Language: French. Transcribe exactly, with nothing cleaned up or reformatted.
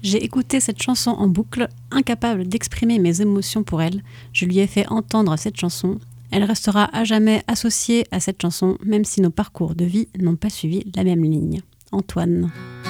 J'ai écouté cette chanson en boucle, incapable d'exprimer mes émotions pour elle. Je lui ai fait entendre cette chanson. Elle restera à jamais associée à cette chanson, même si nos parcours de vie n'ont pas suivi la même ligne. Antoine.